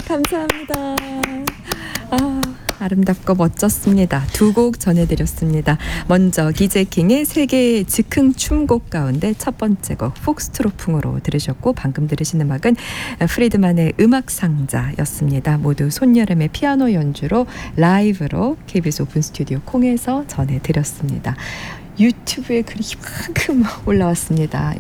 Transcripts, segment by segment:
감사합니다. 아름답고 멋졌습니다. 두 곡 전해드렸습니다. 먼저 기재킹의 세계의 즉흥 춤곡 가운데 첫 번째 곡 폭스트로풍으로 들으셨고, 방금 들으신 음악은 프리드만의 음악상자였습니다. 모두 손여름의 피아노 연주로 라이브로 KBS 오픈 스튜디오 콩에서 전해드렸습니다. 유튜브에 글이 이만큼 올라왔습니다.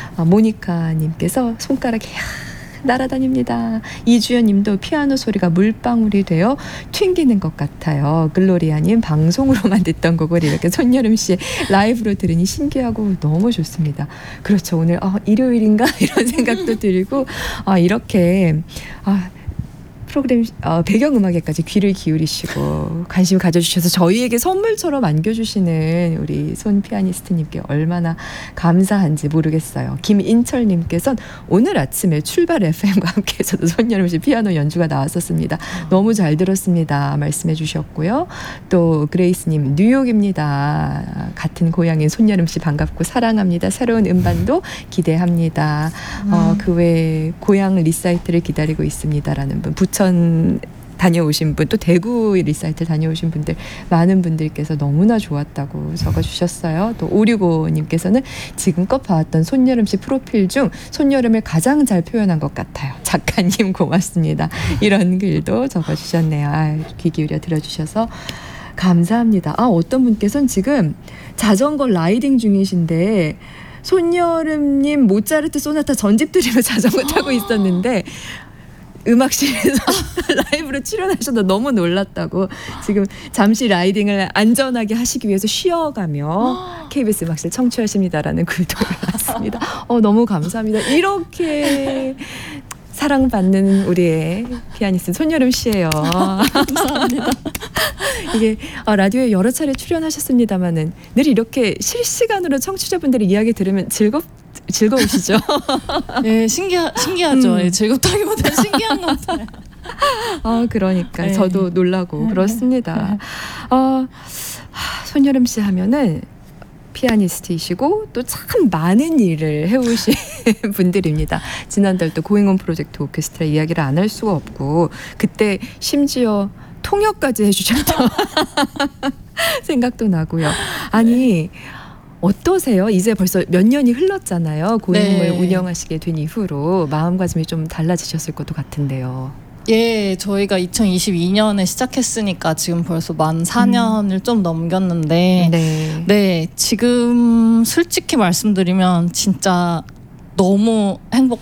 모니카님께서 손가락이 날아다닙니다. 이주연님도 피아노 소리가 물방울이 되어 튕기는 것 같아요. 글로리아님, 방송으로만 듣던 곡을 이렇게 손여름 씨의 라이브로 들으니 신기하고 너무 좋습니다. 그렇죠. 오늘 일요일인가 이런 생각도 들고 이렇게 프로그램 배경음악에까지 귀를 기울이시고 관심을 가져주셔서 저희에게 선물처럼 안겨주시는 우리 손 피아니스트님께 얼마나 감사한지 모르겠어요. 김인철님께서는 오늘 아침에 출발 FM과 함께해서도 손여름 씨 피아노 연주가 나왔었습니다. 너무 잘 들었습니다. 말씀해 주셨고요. 또 그레이스님, 뉴욕입니다. 같은 고향인 손여름 씨 반갑고 사랑합니다. 새로운 음반도 기대합니다. 그 외에 고향 리사이트를 기다리고 있습니다라는 분, 부천 다녀오신 분, 또 대구 리사이트 다녀오신 분들, 많은 분들께서 너무나 좋았다고 적어주셨어요. 또 565님께서는 지금껏 봐왔던 손여름 씨 프로필 중 손여름을 가장 잘 표현한 것 같아요. 작가님 고맙습니다. 이런 글도 적어주셨네요. 귀 기울여 들어주셔서 감사합니다. 어떤 분께서는 지금 자전거 라이딩 중이신데 손여름님 모차르트 소나타 전집 들으며 자전거 타고 있었는데 음악실에서 라이브로 출연하셔서 너무 놀랐다고, 지금 잠시 라이딩을 안전하게 하시기 위해서 쉬어가며 KBS 음악실 청취하십니다라는 글도 올라왔습니다. 너무 감사합니다. 이렇게 사랑받는 우리의 피아니스트 손여름 씨예요. 감사합니다. 이게 라디오에 여러 차례 출연하셨습니다마는 늘 이렇게 실시간으로 청취자분들의 이야기 들으면 즐거우시죠? 네, 신기하죠. 네, 즐겁다기보다 신기한 것 같아요. 그러니까 네. 저도 놀라고 그렇습니다. 손여름 씨 하면은 피아니스트이시고 또 참 많은 일을 해오신 분들입니다. 지난달 또 고잉온 프로젝트 오케스트라 이야기를 안 할 수가 없고, 그때 심지어 통역까지 해주셨던 생각도 나고요. 아니, 어떠세요? 이제 벌써 몇 년이 흘렀잖아요. 고잉을 네. 운영하시게 된 이후로 마음가짐이 좀 달라지셨을 것도 같은데요. 예, 저희가 2022년에 시작했으니까 지금 벌써 만 4년을 좀 넘겼는데, 네, 지금 솔직히 말씀드리면 진짜 너무